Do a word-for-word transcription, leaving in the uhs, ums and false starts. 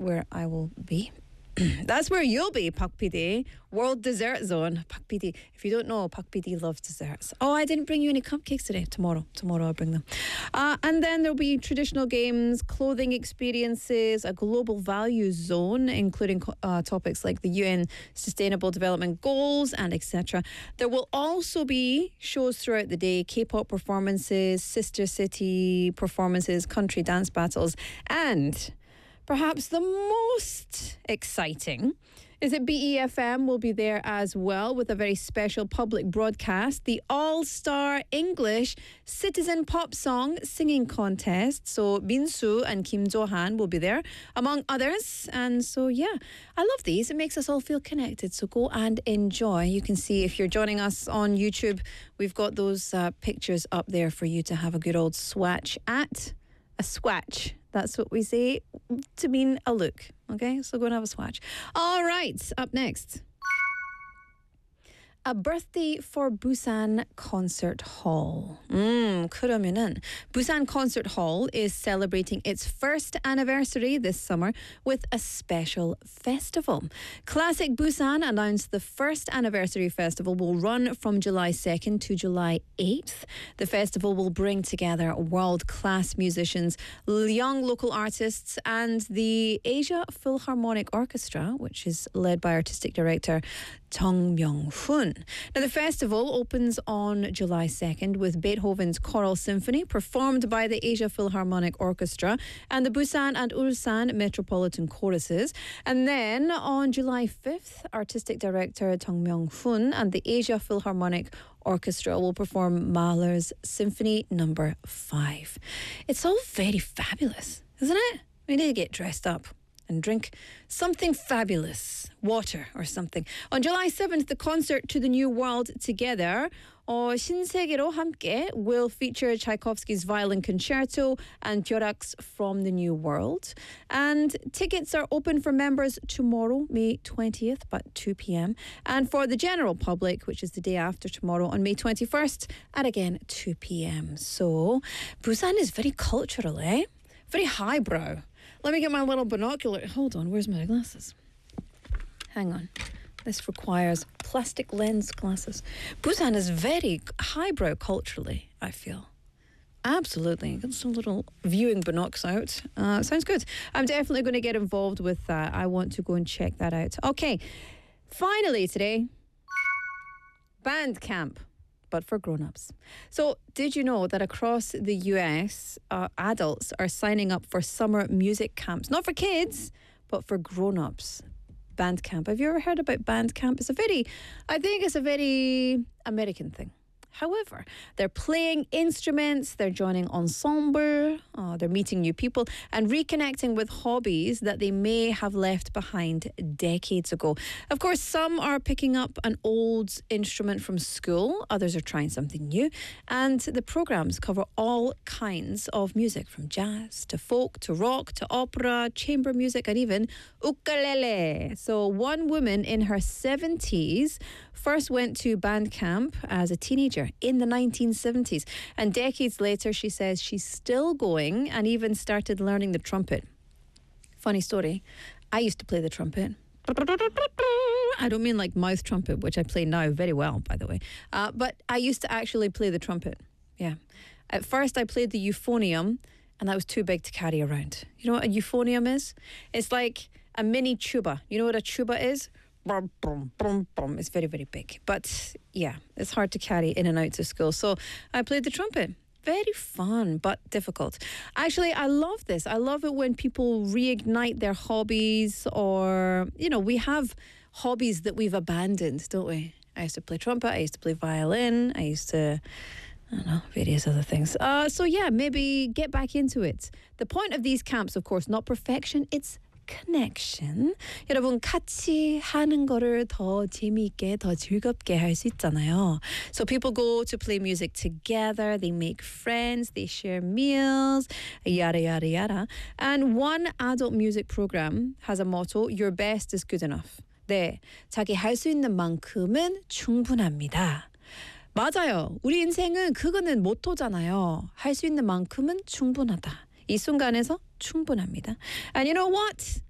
where I will be. That's where you'll be, Pak P D. World Dessert Zone. Pak P D. If you don't know, Pak P D loves desserts. Oh, I didn't bring you any cupcakes today. Tomorrow. Tomorrow I'll bring them. Uh, and then there'll be traditional games, clothing experiences, a global values zone, including uh, topics like the U N Sustainable Development Goals and et cetera. There will also be shows throughout the day, K-pop performances, Sister City performances, country dance battles, and perhaps the most exciting is that B E F M will be there as well with a very special public broadcast, the All-Star English Citizen Pop Song Singing Contest. So Minsu and Kim Jo-han will be there, among others. And so, yeah, I love these. It makes us all feel connected. So go and enjoy. You can see if you're joining us on YouTube, we've got those uh, pictures up there for you to have a good old swatch at. A swatch. That's what we say to mean a look. Okay, so go and have a swatch. All right, up next. A birthday for Busan Concert Hall. 음, 그러면은 Busan Concert Hall is celebrating its first anniversary this summer with a special festival. Classic Busan announced the first anniversary festival will run from July second to July eighth. The festival will bring together world-class musicians, young local artists, and the Asia Philharmonic Orchestra, which is led by artistic director Chung Myung-hoon. Now, the festival opens on July second with Beethoven's Choral Symphony performed by the Asia Philharmonic Orchestra and the Busan and Ulsan Metropolitan Choruses. And then on July fifth, artistic director Chung Myung-hoon and the Asia Philharmonic Orchestra will perform Mahler's Symphony Number five. It's all very fabulous, isn't it? We need to get dressed up and drink something fabulous, water or something. On July seventh, the concert To the New World Together, 어, 신세계로 함께, will feature Tchaikovsky's Violin Concerto and Björk's From the New World. And tickets are open for members tomorrow, May twentieth, at two p.m. And for the general public, which is the day after tomorrow, on May twenty-first, at again two p.m. So, Busan is very cultural, eh? Very highbrow. Let me get my little binocular. Hold on, where's my glasses? Hang on. This requires plastic lens glasses. Busan is very highbrow culturally, I feel. Absolutely. Got some little viewing binocs out. Uh, sounds good. I'm definitely going to get involved with that. I want to go and check that out. Okay. Finally today, band camp, but for grown-ups. So did you know that across the U S, uh, adults are signing up for summer music camps? Not for kids, but for grown-ups. Band camp. Have you ever heard about band camp? It's a very, I think it's a very American thing. However, they're playing instruments, they're joining ensemble, uh, they're meeting new people and reconnecting with hobbies that they may have left behind decades ago. Of course, some are picking up an old instrument from school, others are trying something new, and the programs cover all kinds of music, from jazz to folk to rock to opera, chamber music, and even ukulele. So one woman in her seventies first went to band camp as a teenager in the nineteen seventies. And decades later, she says she's still going and even started learning the trumpet. Funny story, I used to play the trumpet. I don't mean like mouth trumpet, which I play now very well, by the way. Uh, but I used to actually play the trumpet. Yeah. At first, I played the euphonium, and that was too big to carry around. You know what a euphonium is? It's like a mini tuba. You know what a tuba is? Brum, brum, brum, brum. It's very, very big. But yeah, it's hard to carry in and out to school. So I played the trumpet. Very fun, but difficult. Actually, I love this. I love it when people reignite their hobbies, or, you know, we have hobbies that we've abandoned, don't we? I used to play trumpet. I used to play violin. I used to, I don't know, various other things. Uh, so yeah, maybe get back into it. The point of these camps, of course, not perfection. It's connection. 여러분 같이 하는 거를 더 재미있게, 더 즐겁게 할 수 있잖아요. So people go to play music together, they make friends, they share meals, yada yada yada. And one adult music program has a motto, your best is good enough. 네, 자기 할 수 있는 만큼은 충분합니다. 맞아요. 우리 인생은 그거는 모토잖아요. 할 수 있는 만큼은 충분하다. 이 순간에서 충분합니다. And you know what?